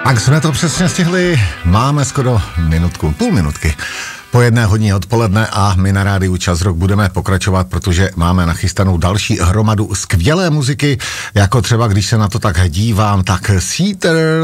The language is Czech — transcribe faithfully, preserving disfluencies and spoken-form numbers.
Tak jsme to přesně stihli, máme skoro minutku, půl minutky. Po jedné hodině odpoledne a my na rádiu Čas Rock budeme pokračovat, protože máme nachystanou další hromadu skvělé muziky, jako třeba, když se na to tak dívám, tak Seether